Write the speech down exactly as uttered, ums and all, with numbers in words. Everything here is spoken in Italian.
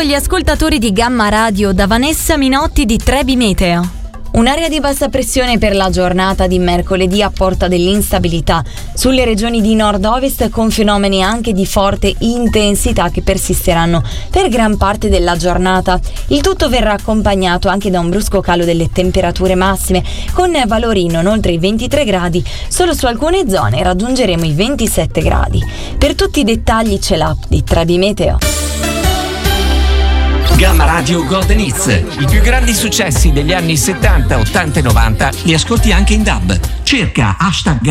gli ascoltatori di Gamma Radio da Vanessa Minotti di Trebi Meteo. Un'area di bassa pressione per la giornata di mercoledì apporta dell'instabilità sulle regioni di nord-ovest, con fenomeni anche di forte intensità che persisteranno per gran parte della giornata. Il tutto verrà accompagnato anche da un brusco calo delle temperature massime, con valori non oltre i ventitré gradi. Solo su alcune zone raggiungeremo i ventisette gradi. Per tutti i dettagli c'è l'app di Trebi Meteo. Gamma Radio Golden Hits. I più grandi successi degli anni settanta, ottanta e novanta li ascolti anche in D A B. Cerca hashtag